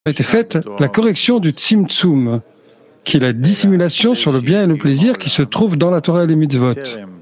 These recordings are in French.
a été faite la correction du Tzimtzum, qui est la dissimulation sur le bien et le plaisir qui se trouve dans la Torah et les mitzvot.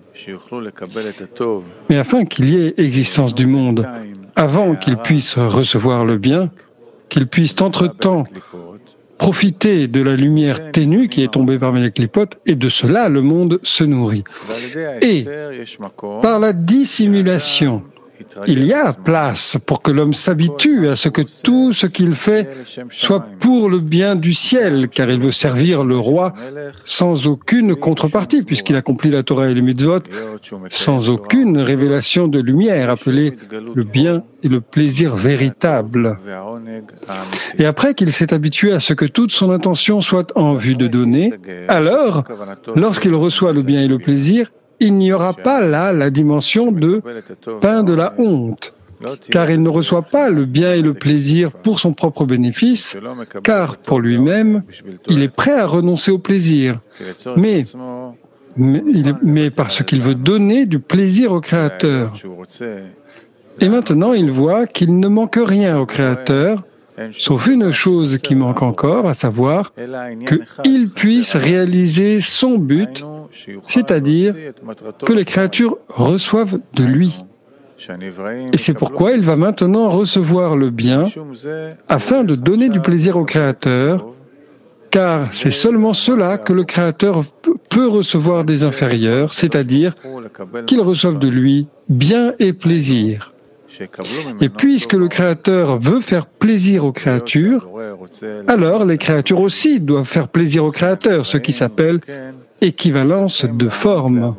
Mais afin qu'il y ait existence du monde, avant qu'il puisse recevoir le bien, qu'il puisse entre-temps profiter de la lumière ténue qui est tombée parmi les clipotes, et de cela le monde se nourrit. Et par la dissimulation, il y a place pour que l'homme s'habitue à ce que tout ce qu'il fait soit pour le bien du ciel, car il veut servir le roi sans aucune contrepartie, puisqu'il accomplit la Torah et les mitzvot, sans aucune révélation de lumière, appelée le bien et le plaisir véritable. Et après qu'il s'est habitué à ce que toute son intention soit en vue de donner, alors, lorsqu'il reçoit le bien et le plaisir, il n'y aura pas là la dimension de pain de la honte, car il ne reçoit pas le bien et le plaisir pour son propre bénéfice, car pour lui-même, il est prêt à renoncer au plaisir, mais parce qu'il veut donner du plaisir au Créateur. Et maintenant, il voit qu'il ne manque rien au Créateur, sauf une chose qui manque encore, à savoir qu'il puisse réaliser son but, c'est-à-dire que les créatures reçoivent de lui. Et c'est pourquoi il va maintenant recevoir le bien afin de donner du plaisir au Créateur, car c'est seulement cela que le Créateur peut recevoir des inférieurs, c'est-à-dire qu'ils reçoivent de lui bien et plaisir. Et puisque le Créateur veut faire plaisir aux créatures, alors les créatures aussi doivent faire plaisir au Créateur, ce qui s'appelle équivalence de forme.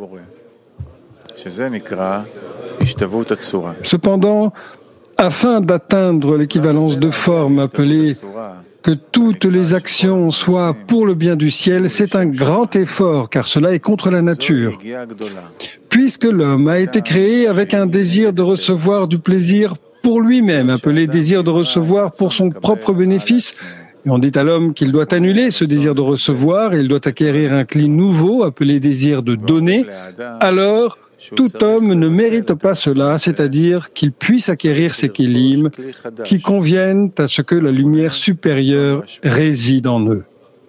Cependant, afin d'atteindre l'équivalence de forme appelée que toutes les actions soient pour le bien du ciel, c'est un grand effort, car cela est contre la nature. Puisque l'homme a été créé avec un désir de recevoir du plaisir pour lui-même, appelé désir de recevoir pour son propre bénéfice, et on dit à l'homme qu'il doit annuler ce désir de recevoir et il doit acquérir un cli nouveau, appelé désir de donner, alors tout homme ne mérite pas cela, c'est-à-dire qu'il puisse acquérir ces kélim qui conviennent à ce que la lumière supérieure réside en eux.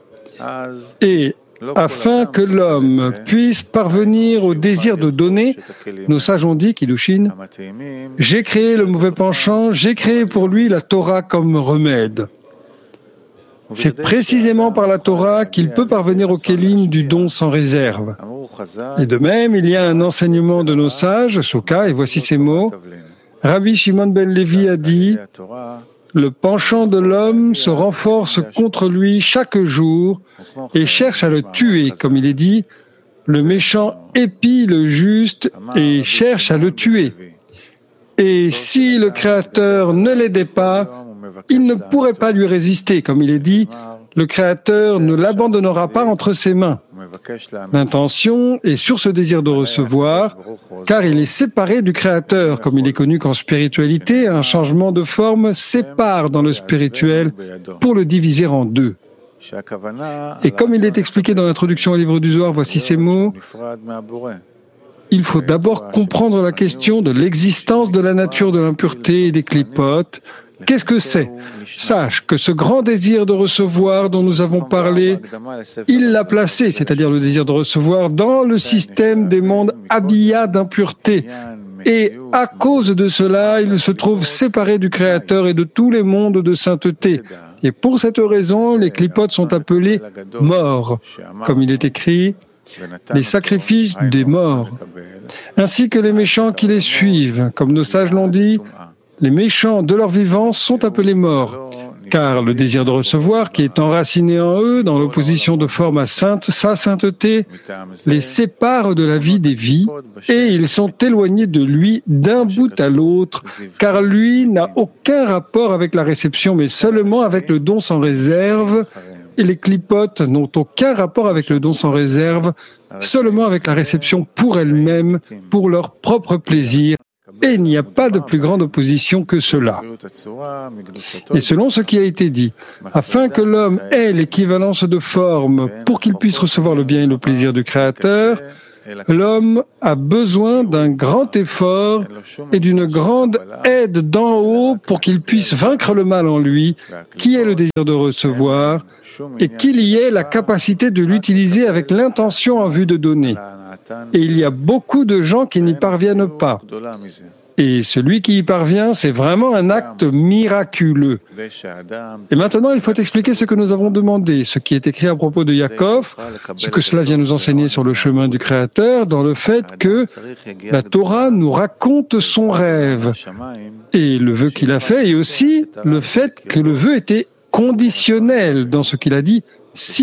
Et afin que l'homme puisse parvenir au désir de donner, nos sages ont dit, Kiddushin, « J'ai créé le mauvais penchant, j'ai créé pour lui la Torah comme remède. » C'est précisément par la Torah qu'il peut parvenir au kélim du don sans réserve. Et de même, il y a un enseignement de nos sages, Soka, et voici ces mots. Rabbi Shimon ben Levi a dit, « Le penchant de l'homme se renforce contre lui chaque jour et cherche à le tuer, comme il est dit, le méchant épie le juste et cherche à le tuer. Et si le Créateur ne l'aidait pas, il ne pourrait pas lui résister, comme il est dit, le Créateur ne l'abandonnera pas entre ses mains. L'intention est sur ce désir de recevoir, car il est séparé du Créateur, comme il est connu qu'en spiritualité, un changement de forme sépare dans le spirituel pour le diviser en deux. Et comme il est expliqué dans l'introduction au livre du Zohar, voici ces mots. Il faut d'abord comprendre la question de l'existence de la nature de l'impureté et des clipotes. Qu'est-ce que c'est? Sache que ce grand désir de recevoir dont nous avons parlé, il l'a placé, c'est-à-dire le désir de recevoir, dans le système des mondes habillés d'impureté. Et à cause de cela, il se trouve séparé du Créateur et de tous les mondes de sainteté. Et pour cette raison, les clipotes sont appelés morts, comme il est écrit, les sacrifices des morts, ainsi que les méchants qui les suivent. Comme nos sages l'ont dit, les méchants de leur vivant sont appelés morts, car le désir de recevoir, qui est enraciné en eux, dans l'opposition de forme à sa sainteté, les sépare de la vie des vies, et ils sont éloignés de lui d'un bout à l'autre, car lui n'a aucun rapport avec la réception, mais seulement avec le don sans réserve, et les clipotes n'ont aucun rapport avec le don sans réserve, seulement avec la réception pour elle-même, pour leur propre plaisir. Et il n'y a pas de plus grande opposition que cela. Et selon ce qui a été dit, afin que l'homme ait l'équivalence de forme pour qu'il puisse recevoir le bien et le plaisir du Créateur, l'homme a besoin d'un grand effort et d'une grande aide d'en haut pour qu'il puisse vaincre le mal en lui, qui est le désir de recevoir, et qu'il y ait la capacité de l'utiliser avec l'intention en vue de donner. Et il y a beaucoup de gens qui n'y parviennent pas. Et celui qui y parvient, c'est vraiment un acte miraculeux. Et maintenant, il faut expliquer ce que nous avons demandé, ce qui est écrit à propos de Yaakov, ce que cela vient nous enseigner sur le chemin du Créateur, dans le fait que la Torah nous raconte son rêve et le vœu qu'il a fait, et aussi le fait que le vœu était conditionnel dans ce qu'il a dit « si ».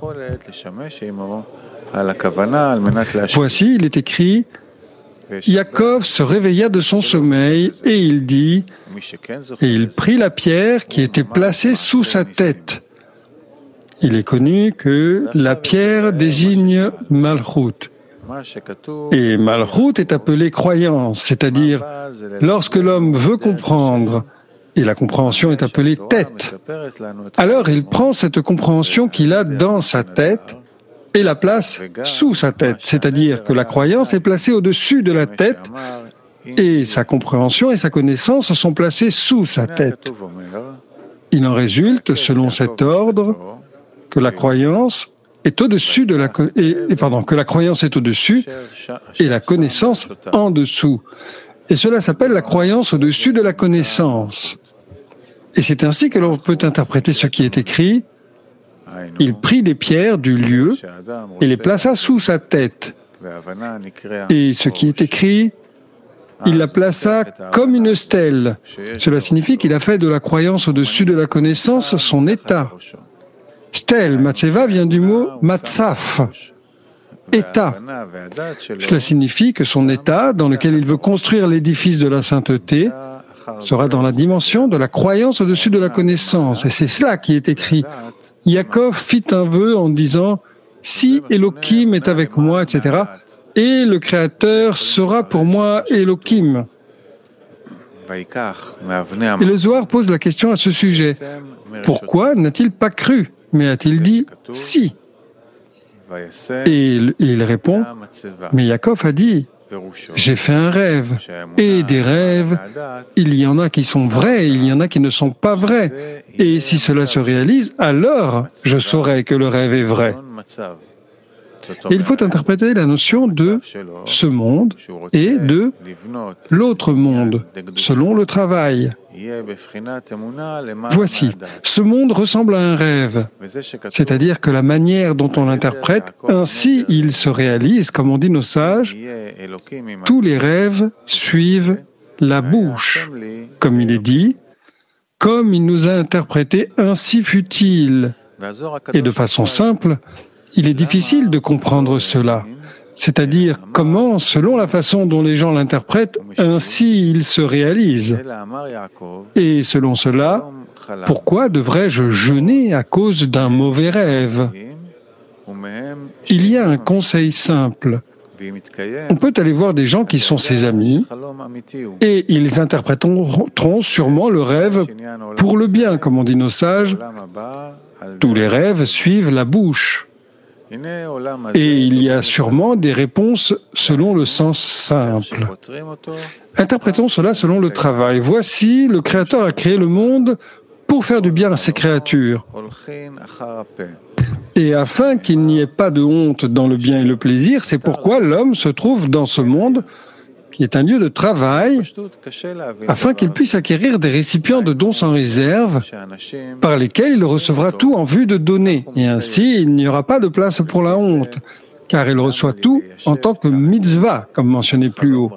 Voici, il est écrit « Yaakov se réveilla de son sommeil et il dit, et il prit la pierre qui était placée sous sa tête. » Il est connu que la pierre désigne Malchut. Et Malchut est appelée croyance, c'est-à-dire lorsque l'homme veut comprendre, et la compréhension est appelée tête. Alors il prend cette compréhension qu'il a dans sa tête et la place sous sa tête, c'est-à-dire que la croyance est placée au-dessus de la tête et sa compréhension et sa connaissance sont placées sous sa tête. Il en résulte, selon cet ordre, que la croyance est au-dessus de que la croyance est au-dessus et la connaissance en dessous. Et cela s'appelle la croyance au-dessus de la connaissance. Et c'est ainsi que l'on peut interpréter ce qui est écrit. Il prit des pierres du lieu et les plaça sous sa tête. Et ce qui est écrit, il la plaça comme une stèle. Cela signifie qu'il a fait de la croyance au-dessus de la connaissance son état. Stèle, matseva, vient du mot matsaf, état. Cela signifie que son état, dans lequel il veut construire l'édifice de la sainteté, sera dans la dimension de la croyance au-dessus de la connaissance. Et c'est cela qui est écrit. Yaakov fit un vœu en disant « Si Elohim est avec moi, etc. » Et le Créateur sera pour moi Elohim. Et le Zohar pose la question à ce sujet. Pourquoi n'a-t-il pas cru, mais a-t-il dit « si » Et il répond « Mais Yaakov a dit « J'ai fait un rêve. » Et des rêves, il y en a qui sont vrais, il y en a qui ne sont pas vrais. Et si cela se réalise, alors je saurai que le rêve est vrai. Et il faut interpréter la notion de ce monde et de l'autre monde, selon le travail. Voici, ce monde ressemble à un rêve, c'est-à-dire que la manière dont on l'interprète, ainsi il se réalise, comme on dit nos sages, tous les rêves suivent la bouche. Comme il est dit, comme il nous a interprété, ainsi fut-il. Et de façon simple, il est difficile de comprendre cela. C'est-à-dire comment, selon la façon dont les gens l'interprètent, ainsi il se réalise. Et selon cela, pourquoi devrais-je jeûner à cause d'un mauvais rêve? Il y a un conseil simple. On peut aller voir des gens qui sont ses amis et ils interpréteront sûrement le rêve pour le bien, comme on dit nos sages. Tous les rêves suivent la bouche. Et il y a sûrement des réponses selon le sens simple. Interprétons cela selon le travail. Voici, le Créateur a créé le monde pour faire du bien à ses créatures. Et afin qu'il n'y ait pas de honte dans le bien et le plaisir, c'est pourquoi l'homme se trouve dans ce monde qui est un lieu de travail, afin qu'il puisse acquérir des récipients de dons sans réserve, par lesquels il recevra tout en vue de donner. Et ainsi, il n'y aura pas de place pour la honte, car il reçoit tout en tant que mitzvah, comme mentionné plus haut.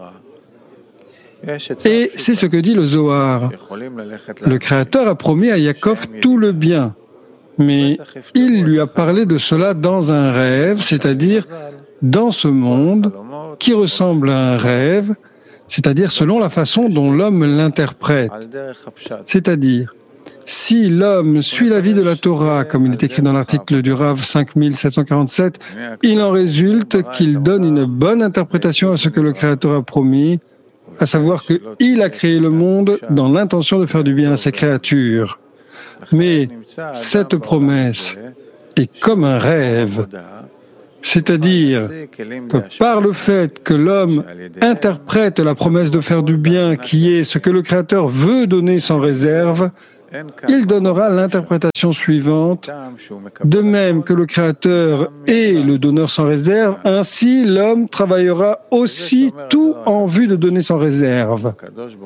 Et c'est ce que dit le Zohar. Le Créateur a promis à Yaakov tout le bien, mais il lui a parlé de cela dans un rêve, c'est-à-dire dans ce monde qui ressemble à un rêve, c'est-à-dire selon la façon dont l'homme l'interprète. C'est-à-dire, si l'homme suit la vie de la Torah, comme il est écrit dans l'article du Rav 5747, il en résulte qu'il donne une bonne interprétation à ce que le Créateur a promis, à savoir qu'il a créé le monde dans l'intention de faire du bien à ses créatures. Mais cette promesse est comme un rêve. C'est-à-dire que par le fait que l'homme interprète la promesse de faire du bien, qui est ce que le Créateur veut donner sans réserve, il donnera l'interprétation suivante. De même que le Créateur est le donneur sans réserve, ainsi l'homme travaillera aussi tout en vue de donner sans réserve.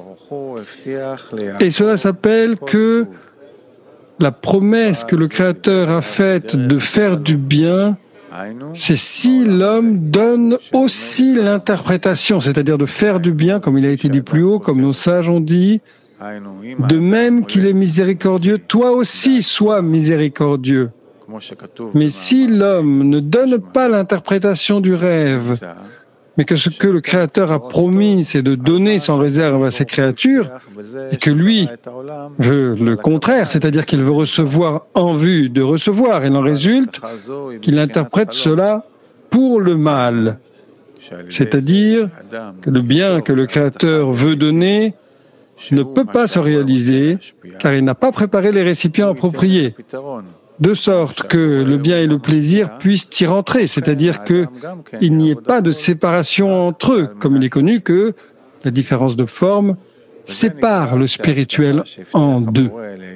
Et cela s'appelle que la promesse que le Créateur a faite de faire du bien, c'est si l'homme donne aussi l'interprétation, c'est-à-dire de faire du bien, comme il a été dit plus haut, comme nos sages ont dit, de même qu'il est miséricordieux, toi aussi sois miséricordieux. Mais si l'homme ne donne pas l'interprétation du rêve, mais que ce que le Créateur a promis, c'est de donner sans réserve à ses créatures, et que lui veut le contraire, c'est-à-dire qu'il veut recevoir en vue de recevoir, il en résulte qu'il interprète cela pour le mal, c'est-à-dire que le bien que le Créateur veut donner ne peut pas se réaliser, car il n'a pas préparé les récipients appropriés, de sorte que le bien et le plaisir puissent y rentrer, c'est-à-dire qu'il n'y ait pas de séparation entre eux, comme il est connu que la différence de forme sépare le spirituel en deux.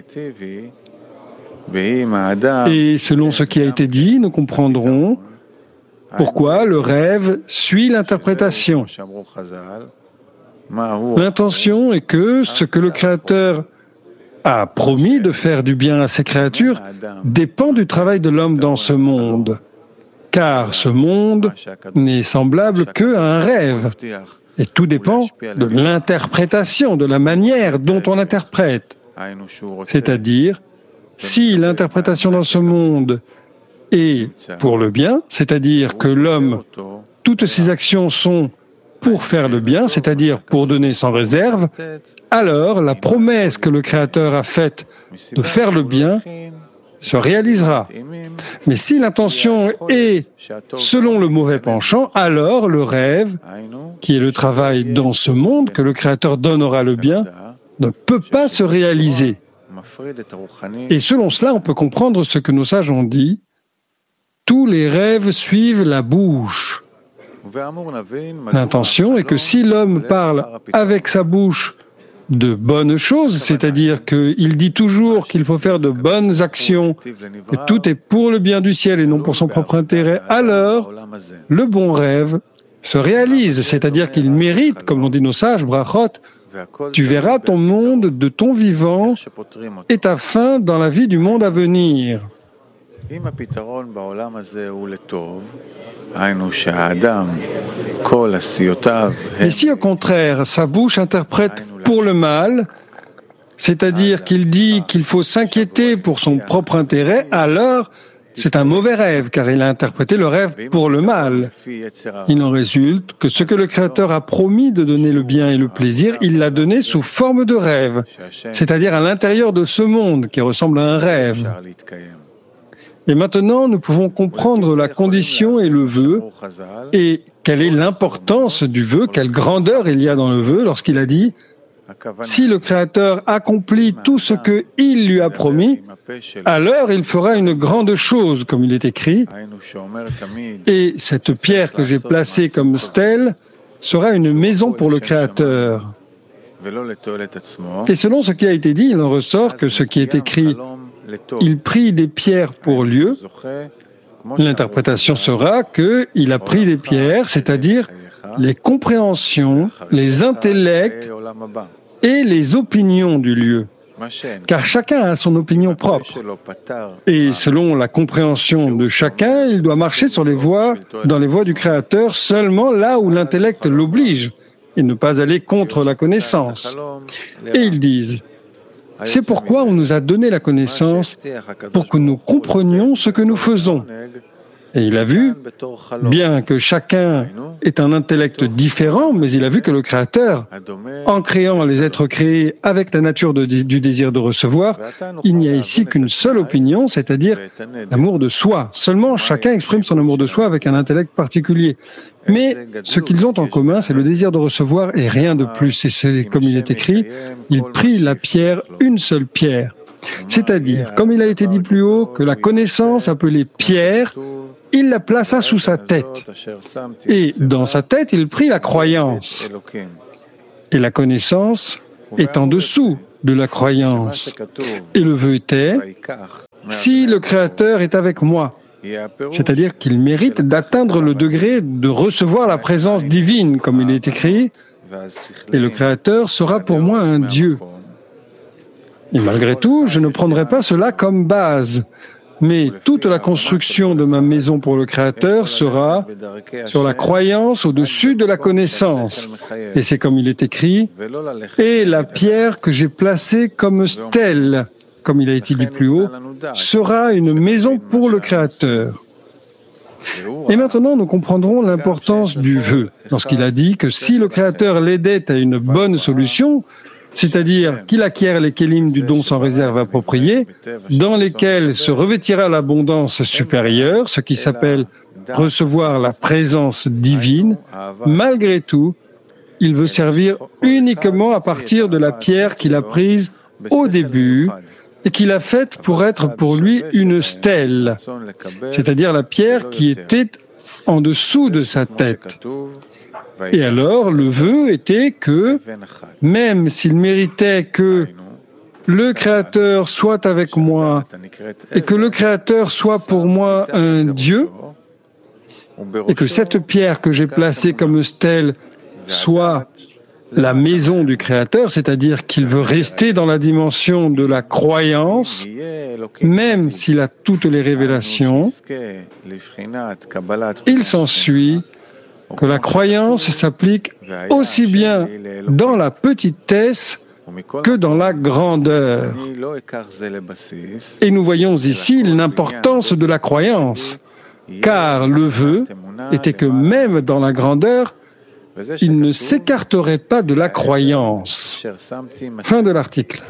Et selon ce qui a été dit, nous comprendrons pourquoi le rêve suit l'interprétation. L'intention est que ce que le Créateur a promis de faire du bien à ses créatures dépend du travail de l'homme dans ce monde, car ce monde n'est semblable qu'à un rêve, et tout dépend de l'interprétation, de la manière dont on interprète. C'est-à-dire, si l'interprétation dans ce monde est pour le bien, c'est-à-dire que l'homme, toutes ses actions sont pour faire le bien, c'est-à-dire pour donner sans réserve, alors la promesse que le Créateur a faite de faire le bien se réalisera. Mais si l'intention est selon le mauvais penchant, alors le rêve, qui est le travail dans ce monde que le Créateur donnera le bien, ne peut pas se réaliser. Et selon cela, on peut comprendre ce que nos sages ont dit. Tous les rêves suivent la bouche. L'intention est que si l'homme parle avec sa bouche de bonnes choses, c'est-à-dire qu'il dit toujours qu'il faut faire de bonnes actions, que tout est pour le bien du ciel et non pour son propre intérêt, alors le bon rêve se réalise, c'est-à-dire qu'il mérite, comme l'ont dit nos sages, brachot, tu verras ton monde de ton vivant et ta fin dans la vie du monde à venir. Et si au contraire sa bouche interprète pour le mal, c'est-à-dire qu'il dit qu'il faut s'inquiéter pour son propre intérêt, alors c'est un mauvais rêve, car il a interprété le rêve pour le mal. Il en résulte que ce que le Créateur a promis de donner le bien et le plaisir, il l'a donné sous forme de rêve, c'est-à-dire à l'intérieur de ce monde qui ressemble à un rêve. Et maintenant, nous pouvons comprendre la condition et le vœu, et quelle est l'importance du vœu, quelle grandeur il y a dans le vœu lorsqu'il a dit « Si le Créateur accomplit tout ce qu'il lui a promis, alors il fera une grande chose, comme il est écrit, et cette pierre que j'ai placée comme stèle sera une maison pour le Créateur. » Et selon ce qui a été dit, il en ressort que ce qui est écrit « Il prit des pierres pour lieu », l'interprétation sera qu'il a pris des pierres, c'est-à-dire les compréhensions, les intellects et les opinions du lieu. Car chacun a son opinion propre. Et selon la compréhension de chacun, il doit marcher dans les voies du Créateur seulement là où l'intellect l'oblige et ne pas aller contre la connaissance. Et ils disent, c'est pourquoi on nous a donné la connaissance pour que nous comprenions ce que nous faisons. Et il a vu, bien que chacun ait un intellect différent, mais il a vu que le Créateur, en créant les êtres créés avec la nature du désir de recevoir, il n'y a ici qu'une seule opinion, c'est-à-dire l'amour de soi. Seulement, chacun exprime son amour de soi avec un intellect particulier. Mais ce qu'ils ont en commun, c'est le désir de recevoir et rien de plus. Et c'est comme il est écrit, il prit la pierre, une seule pierre. C'est-à-dire, comme il a été dit plus haut, que la connaissance appelée pierre il la plaça sous sa tête. Et dans sa tête, il prit la croyance. Et la connaissance est en dessous de la croyance. Et le vœu était, si le Créateur est avec moi, c'est-à-dire qu'il mérite d'atteindre le degré de recevoir la présence divine, comme il est écrit, et le Créateur sera pour moi un Dieu. Et malgré tout, je ne prendrai pas cela comme base, mais toute la construction de ma maison pour le Créateur sera sur la croyance au-dessus de la connaissance. Et c'est comme il est écrit, et la pierre que j'ai placée comme stèle, comme il a été dit plus haut, sera une maison pour le Créateur. Et maintenant, nous comprendrons l'importance du vœu, lorsqu'il a dit que si le Créateur l'aidait à une bonne solution, c'est-à-dire qu'il acquiert les kélim du don sans réserve approprié, dans lesquels se revêtira l'abondance supérieure, ce qui s'appelle recevoir la présence divine, malgré tout, il veut servir uniquement à partir de la pierre qu'il a prise au début et qu'il a faite pour être pour lui une stèle, c'est-à-dire la pierre qui était en dessous de sa tête. Et alors, le vœu était que, même s'il méritait que le Créateur soit avec moi et que le Créateur soit pour moi un Dieu, et que cette pierre que j'ai placée comme stèle soit la maison du Créateur, c'est-à-dire qu'il veut rester dans la dimension de la croyance, même s'il a toutes les révélations, il s'ensuit que la croyance s'applique aussi bien dans la petitesse que dans la grandeur. Et nous voyons ici l'importance de la croyance, car le vœu était que même dans la grandeur, il ne s'écarterait pas de la croyance. Fin de l'article.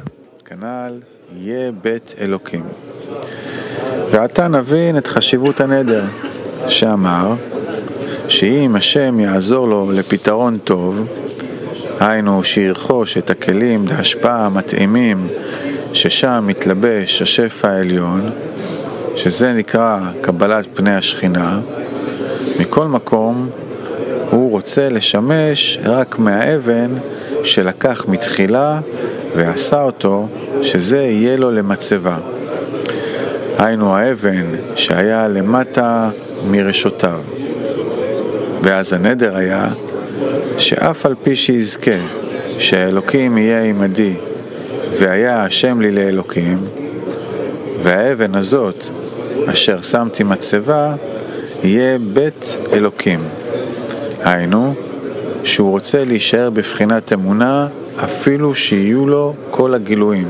שאם השם יעזור לו לפתרון טוב, היינו שירכוש את הכלים להשפעה המתאימים ששם מתלבש השפע העליון, שזה נקרא קבלת פני השכינה, מכל מקום הוא רוצה לשמש רק מהאבן שלקח מתחילה ועשה אותו, שזה יהיה לו למצבה. היינו האבן שהיה למטה מרשותיו. ואז הנדר היה שאף על פי שיזכה שהאלוקים יהיה עמדי והיה השם לי לאלוקים, והאבן הזאת אשר שמתי מצבה יהיה בית אלוקים. היינו שהוא רוצה להישאר בבחינת אמונה אפילו שיהיו לו כל הגילויים.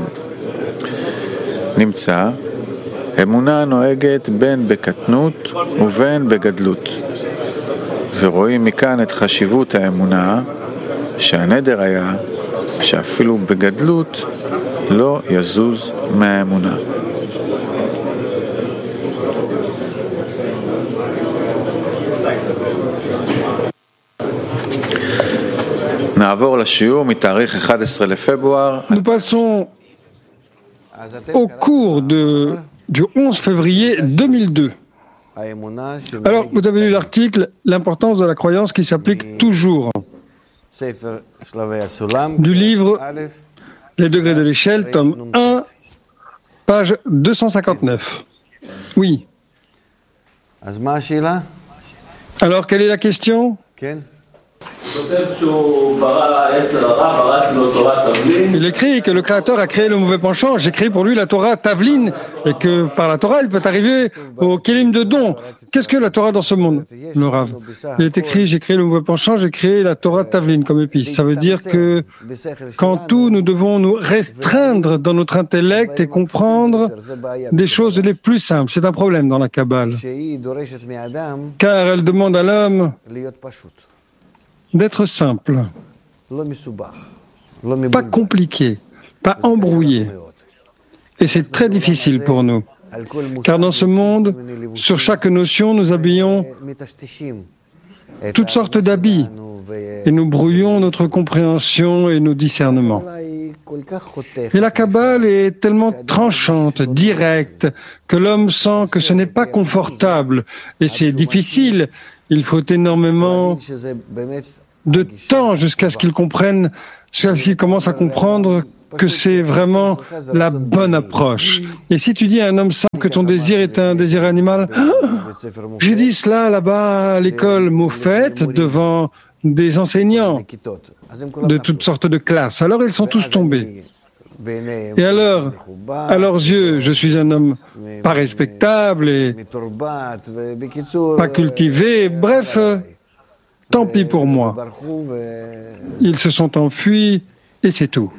נמצא אמונה נוהגת בין בקטנות ובין בגדלות. ורואים מכאן את חשיבות האמונה, שהנדר היה שאפילו בגדלות לא יזוז מהאמונה. נעבור לשיעור מתאריך 11 לפברואר. Nous passons au cours du 11 février 2002. Alors, vous avez lu l'article « L'importance de la croyance qui s'applique toujours » du livre « Les degrés de l'échelle », tome 1, page 259. Oui. Alors, quelle est la question ? Il écrit que le Créateur a créé le mauvais penchant, j'ai créé pour lui la Torah Tavlin, et que par la Torah, il peut arriver au Kélim de don. Qu'est-ce que la Torah dans ce monde, le Rav ? Il est écrit, j'ai créé le mauvais penchant, j'ai créé la Torah Tavlin comme épice. Ça veut dire que, qu'en tout, nous devons nous restreindre dans notre intellect et comprendre des choses les plus simples. C'est un problème dans la Kabbale, car elle demande à l'homme d'être simple, pas compliqué, pas embrouillé. Et c'est très difficile pour nous, car dans ce monde, sur chaque notion, nous habillons toutes sortes d'habits et nous brouillons notre compréhension et nos discernements. Et la Kabbale est tellement tranchante, directe, que l'homme sent que ce n'est pas confortable et c'est difficile. Il faut énormément de temps jusqu'à ce qu'il comprenne, jusqu'à ce qu'il commence à comprendre que c'est vraiment la bonne approche. Et si tu dis à un homme simple que ton désir est un désir animal, j'ai dit cela là-bas à l'école Moffett devant des enseignants de toutes sortes de classes. Alors ils sont tous tombés. Et alors, à leurs yeux, je suis un homme pas respectable et pas cultivé. Bref, tant pis pour moi. Ils se sont enfuis et c'est tout.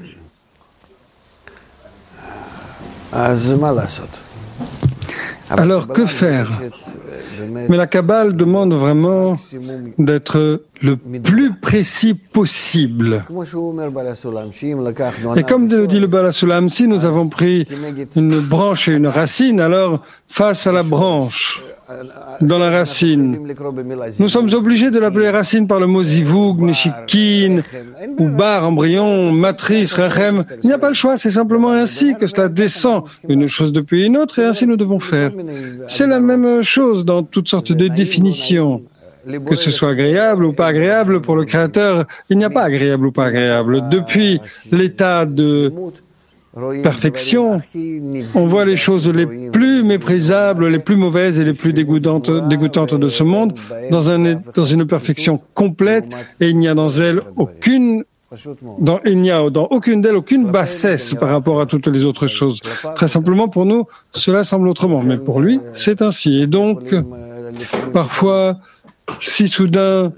Alors, que faire? Mais la Kabbale demande vraiment d'être le plus précis possible. Et comme le dit le Baal HaSulam, si nous avons pris une branche et une racine, alors face à la branche, dans la racine, nous sommes obligés de l'appeler racine par le mot zivug, neshikin, ou bar, embryon, matrice, rachem. Il n'y a pas le choix, c'est simplement ainsi que cela descend une chose depuis une autre et ainsi nous devons faire. C'est la même chose dans toutes sortes de définitions. Que ce soit agréable ou pas agréable pour le Créateur, il n'y a pas agréable ou pas agréable. Depuis l'état de perfection, on voit les choses les plus méprisables, les plus mauvaises et les plus dégoûtantes de ce monde dans une perfection complète et il n'y a dans aucune d'elle aucune bassesse par rapport à toutes les autres choses. Très simplement, pour nous, cela semble autrement, mais pour lui, c'est ainsi. Et donc, parfois, si soudain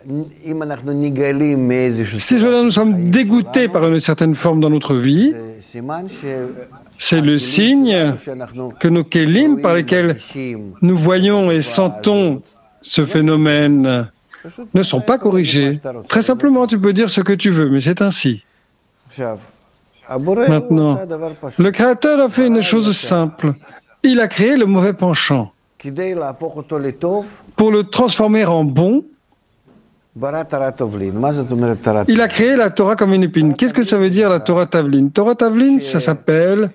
nous sommes dégoûtés par une certaine forme dans notre vie, c'est le signe que nos kélim par lesquels nous voyons et sentons ce phénomène ne sont pas corrigés. Très simplement, tu peux dire ce que tu veux, mais c'est ainsi. Maintenant, le Créateur a fait une chose simple. Il a créé le mauvais penchant. Pour le transformer en bon, il a créé la Torah comme une épine. Qu'est-ce que ça veut dire la Torah Tavlin? Torah Tavlin, ça s'appelle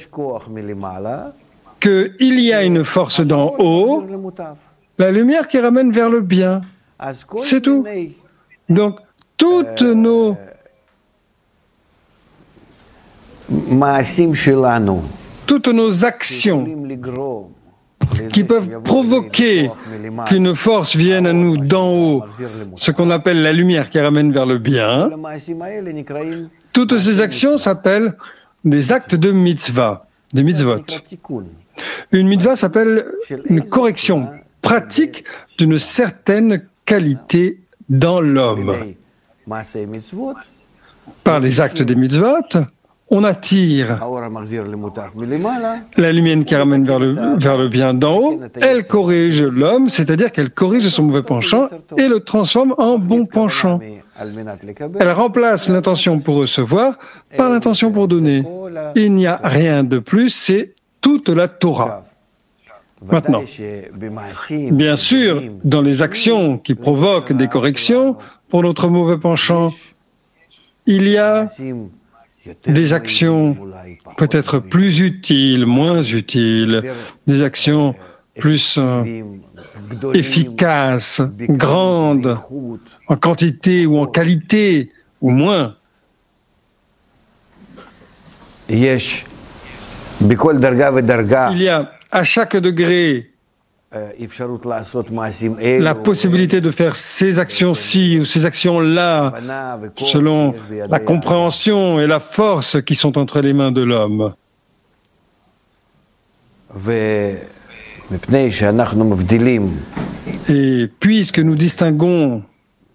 qu'il y a une force d'en haut, la lumière qui ramène vers le bien. C'est tout. Donc, toutes nos actions qui peuvent provoquer qu'une force vienne à nous d'en haut, ce qu'on appelle la lumière qui ramène vers le bien, toutes ces actions s'appellent des actes de mitzvah, des mitzvot. Une mitzvah s'appelle une correction pratique d'une certaine qualité dans l'homme. Par les actes des mitzvot, on attire la lumière qui ramène vers le bien d'en haut, elle corrige l'homme, c'est-à-dire qu'elle corrige son mauvais penchant et le transforme en bon penchant. Elle remplace l'intention pour recevoir par l'intention pour donner. Il n'y a rien de plus, c'est toute la Torah. Maintenant, bien sûr, dans les actions qui provoquent des corrections pour notre mauvais penchant, il y a des actions peut-être plus utiles, moins utiles, des actions plus efficaces, grandes, en quantité ou en qualité, ou moins. Il y a à chaque degré la possibilité de faire ces actions-ci ou ces actions-là selon la compréhension et la force qui sont entre les mains de l'homme. Et puisque nous distinguons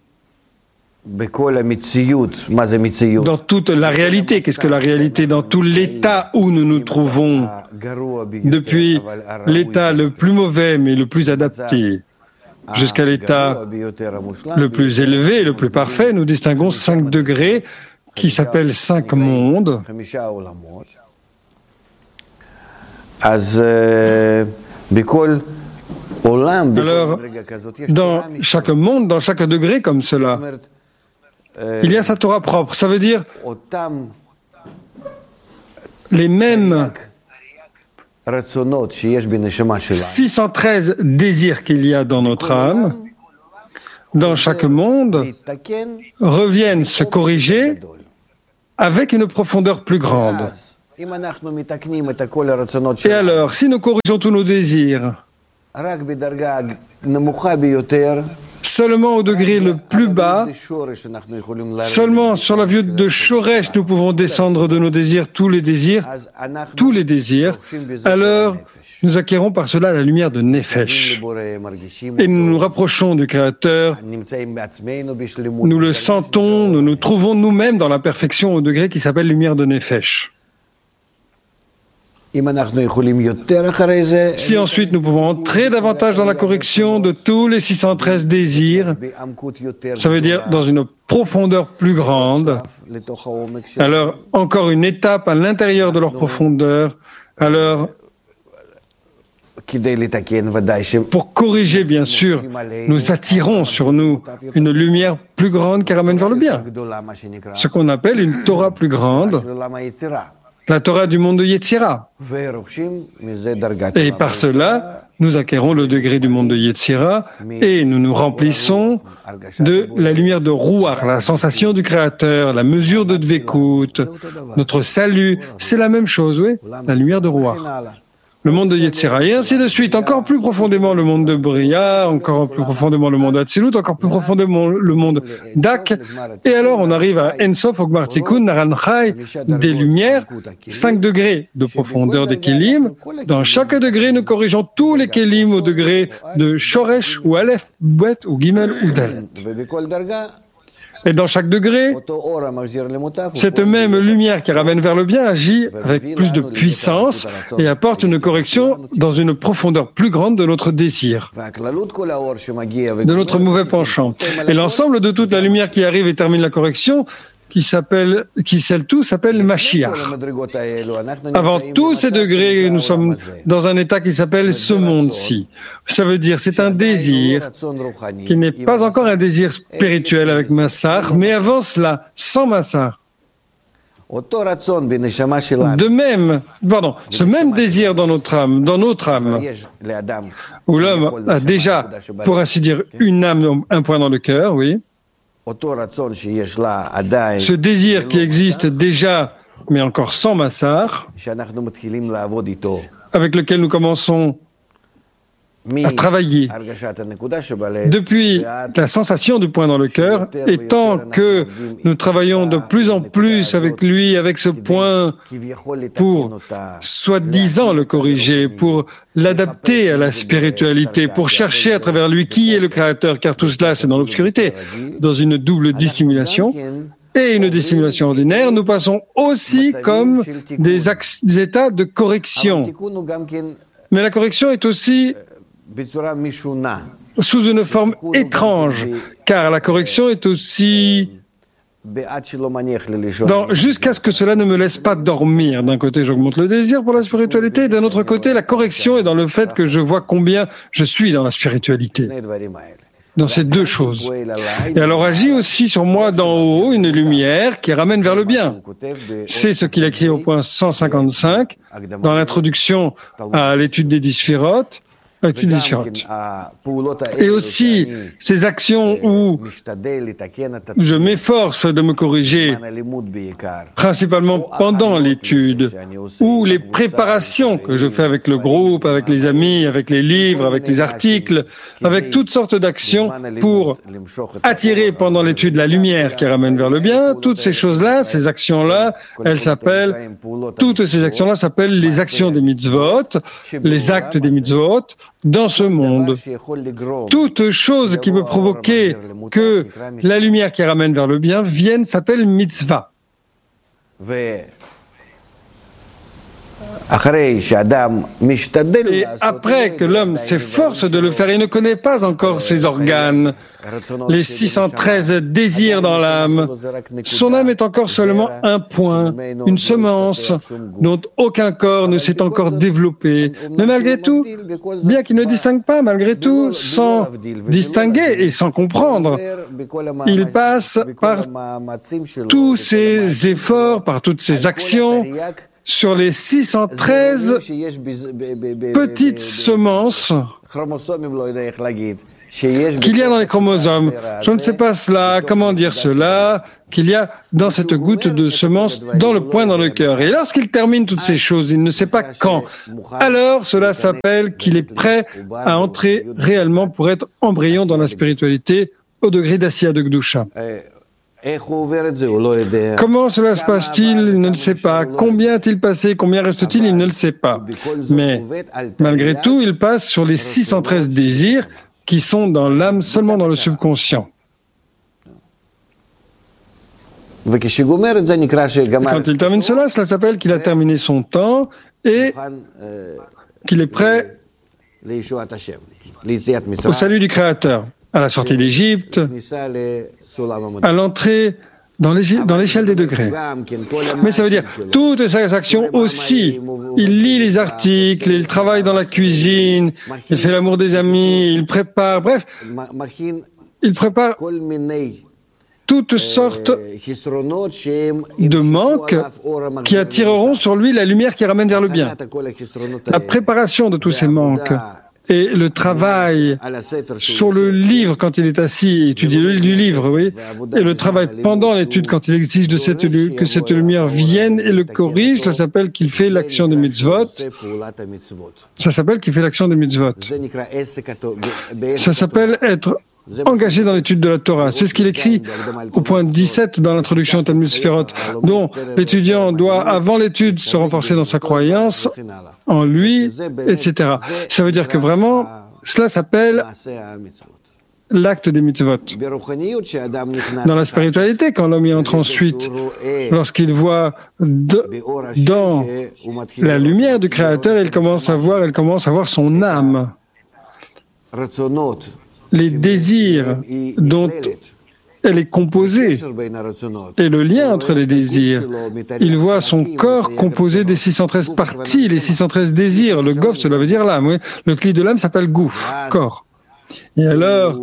dans toute la réalité, qu'est-ce que la réalité? Dans tout l'état où nous nous trouvons, depuis l'état le plus mauvais mais le plus adapté, jusqu'à l'état le plus élevé, le plus parfait, nous distinguons 5 degrés qui s'appellent 5 mondes. Alors, dans chaque monde, dans chaque degré comme cela, il y a sa Torah propre. Ça veut dire les mêmes 613 désirs qu'il y a dans notre âme, dans chaque monde, reviennent se corriger avec une profondeur plus grande. Et alors, si nous corrigeons tous nos désirs, seulement au degré le plus bas, seulement sur la vue de Shoresh, nous pouvons descendre de nos désirs, tous les désirs, alors nous acquérons par cela la lumière de Nefesh. Et nous nous rapprochons du Créateur, nous le sentons, nous nous trouvons nous-mêmes dans la perfection au degré qui s'appelle lumière de Nefesh. Si ensuite nous pouvons entrer davantage dans la correction de tous les 613 désirs, ça veut dire dans une profondeur plus grande, alors encore une étape à l'intérieur de leur profondeur, alors pour corriger bien sûr, nous attirons sur nous une lumière plus grande qui ramène vers le bien, ce qu'on appelle une Torah plus grande, la Torah du monde de Yetzira. Et par cela, nous acquérons le degré du monde de Yetzira et nous nous remplissons de la lumière de Ruach, la sensation du Créateur, la mesure de Dvekut, notre salut. C'est la même chose, oui, la lumière de Ruach. Le monde de Yetzira, et ainsi de suite, encore plus profondément le monde de Bria, encore plus profondément le monde d'Atsilut, encore plus profondément le monde d'Ak, et alors on arrive à Ensof, Ogmar Tikkun, Naranchai, des lumières, 5 degrés de profondeur des Kélim. Dans chaque degré, nous corrigeons tous les Kélim au degré de Shoresh, ou Aleph, Bet, ou Gimel, ou Dalet. Et dans chaque degré, cette même lumière qui ramène vers le bien agit avec plus de puissance et apporte une correction dans une profondeur plus grande de notre désir, de notre mauvais penchant. Et l'ensemble de toute la lumière qui arrive et termine la correction, qui scelle tout, s'appelle Mashiach. Avant tous ces degrés, nous sommes dans un état qui s'appelle ce monde-ci. Ça veut dire, c'est un désir qui n'est pas encore un désir spirituel avec Massar, mais avant cela, sans Massar. De même, ce même désir dans notre âme, où l'homme a déjà, pour ainsi dire, une âme, un point dans le cœur, oui. Ce désir qui existe déjà, mais encore sans Massar, avec lequel nous commençons à travailler depuis la sensation du point dans le cœur, et tant que nous travaillons de plus en plus avec lui, avec ce point, pour soi-disant le corriger, pour l'adapter à la spiritualité, pour chercher à travers lui qui est le Créateur, car tout cela c'est dans l'obscurité, dans une double dissimulation, et une dissimulation ordinaire, nous passons aussi comme des états de correction. Mais la correction est aussi sous une forme étrange, car la correction est aussi jusqu'à ce que cela ne me laisse pas dormir. D'un côté, j'augmente le désir pour la spiritualité, et d'un autre côté, la correction est dans le fait que je vois combien je suis dans la spiritualité. Dans ces deux choses. Et alors agit aussi sur moi d'en haut une lumière qui ramène vers le bien. C'est ce qu'il écrit au point 155, dans l'introduction à l'étude des 10 sphirotes. Et aussi ces actions où je m'efforce de me corriger, principalement pendant l'étude, ou les préparations que je fais avec le groupe, avec les amis, avec les livres, avec les articles, avec toutes sortes d'actions pour attirer pendant l'étude la lumière qui ramène vers le bien. Toutes ces choses-là, ces actions-là, toutes ces actions-là s'appellent les actions des mitzvot, les actes des mitzvot, dans ce monde. Toute chose qui me provoquait que la lumière qui ramène vers le bien vienne s'appelle mitzvah. Et après que l'homme s'efforce de le faire, il ne connaît pas encore ses organes, les 613 désirs dans l'âme. Son âme est encore seulement un point, une semence, dont aucun corps ne s'est encore développé. Mais malgré tout, bien qu'il ne distingue pas, malgré tout, sans distinguer et sans comprendre, il passe par tous ses efforts, par toutes ses actions, sur les 613 petites semences qu'il y a dans les chromosomes. Je ne sais pas cela, comment dire cela, qu'il y a dans cette goutte de semence dans le point dans le cœur. Et lorsqu'il termine toutes ces choses, il ne sait pas quand. Alors cela s'appelle qu'il est prêt à entrer réellement pour être embryon dans la spiritualité au degré d'Asiya de Gdusha. Comment cela se passe-t-il? Il ne le sait pas. Combien a-t-il passé? Combien reste-t-il? Il ne le sait pas. Mais malgré tout, il passe sur les 613 désirs qui sont dans l'âme, seulement dans le subconscient. Quand il termine cela s'appelle qu'il a terminé son temps et qu'il est prêt au salut du Créateur, à la sortie d'Égypte, à l'entrée dans l'échelle des degrés. Mais ça veut dire, toutes ces actions aussi, il lit les articles, il travaille dans la cuisine, il fait l'amour des amis, il prépare, bref, il prépare toutes sortes de manques qui attireront sur lui la lumière qui ramène vers le bien. La préparation de tous ces manques et le travail sur le livre quand il est assis, étudier le livre, oui, et le travail pendant l'étude quand il exige que cette lumière vienne et le corrige, ça s'appelle qu'il fait l'action de mitzvot. Ça s'appelle qu'il fait l'action de mitzvot. Ça s'appelle être engagé dans l'étude de la Torah. C'est ce qu'il écrit au point 17 dans l'introduction au Talmud Sefirot, dont l'étudiant doit, avant l'étude, se renforcer dans sa croyance en lui, etc. Ça veut dire que vraiment, cela s'appelle l'acte des mitzvot. Dans la spiritualité, quand l'homme y entre ensuite, lorsqu'il voit dans la lumière du Créateur, il commence à voir son âme. Les désirs dont elle est composée et le lien entre les désirs. Il voit son corps composé des 613 parties, les 613 désirs. Le gof, cela veut dire l'âme. Oui. Le cli de l'âme s'appelle gouf, corps. Et alors,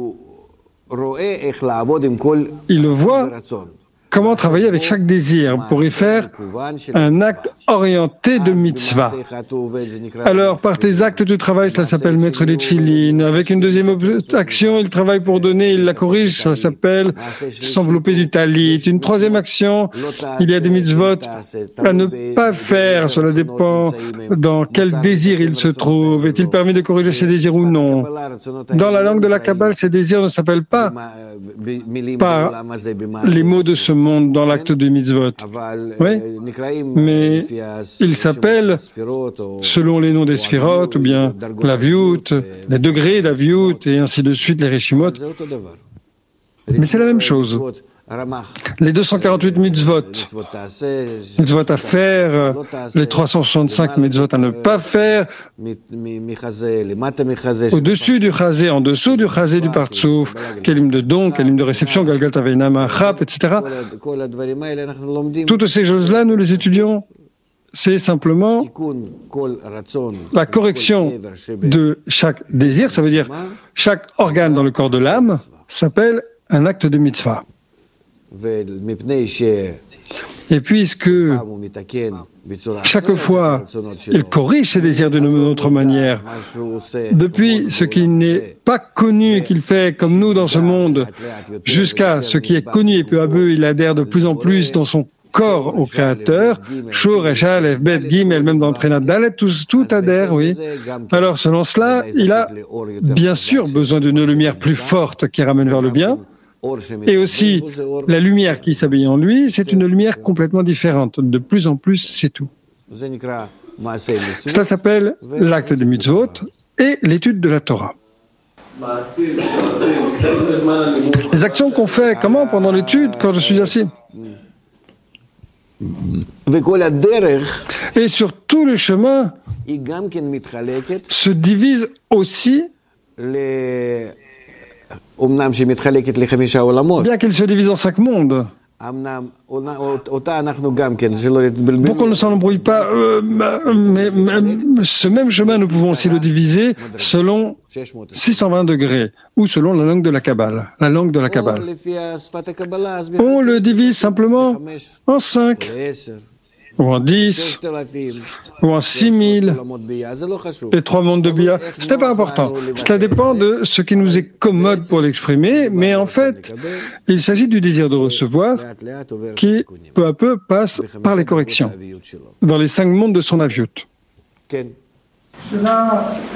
il voit comment travailler avec chaque désir pour y faire un acte orienté de mitzvah. Alors, par tes actes de travail, cela s'appelle mettre les tefilines. Avec une deuxième action, il travaille pour donner, il la corrige, cela s'appelle s'envelopper du talit. Une troisième action, il y a des mitzvot à ne pas faire. Cela dépend dans quel désir il se trouve. Est-il permis de corriger ses désirs ou non? Dans la langue de la Kabbale, ces désirs ne s'appellent pas par les mots de ce monde dans l'acte de mitzvot. Oui, mais il s'appelle selon les noms des Sphirot, ou bien l'Aviout, les degrés d'Aviout, et ainsi de suite, les Rishimot. Mais c'est la même chose. Les 248 mitzvot à faire, les 365 mitzvot à ne pas faire, au-dessus du chazé, en dessous du chazé du partsouf, kelim de don, kelim de réception, galgal taveina machap, etc. Toutes ces choses-là, nous les étudions. C'est simplement la correction de chaque désir, ça veut dire chaque organe dans le corps de l'âme s'appelle un acte de mitzvah. Et puisque chaque fois il corrige ses désirs d'une autre manière, depuis ce qui n'est pas connu qu'il fait comme nous dans ce monde, jusqu'à ce qui est connu et peu à peu il adhère de plus en plus dans son corps au Créateur, Shur, Eshal, Efbet, Gimel, même dans le Prénat Dalet, tout adhère, oui. Alors selon cela, il a bien sûr besoin d'une lumière plus forte qui ramène vers le bien. Et aussi, la lumière qui s'habille en lui, c'est une lumière complètement différente. De plus en plus, c'est tout. Cela s'appelle l'acte des mitzvot et l'étude de la Torah. Les actions qu'on fait, comment pendant l'étude, quand je suis assis? Et sur tout le chemin, se divise aussi, bien qu'il se divise en 5 mondes. Pour qu'on ne s'en embrouille pas, mais ce même chemin, nous pouvons aussi le diviser selon 620 degrés, ou selon la langue de la Kabbale, la langue de la Kabbale. On le divise simplement en 5, ou en 10, ou en 6000, les 3 mondes de Bia. Ce n'est pas important. Cela dépend de ce qui nous est commode pour l'exprimer, mais en fait, il s'agit du désir de recevoir qui, peu à peu, passe par les corrections dans les 5 mondes de son aviut.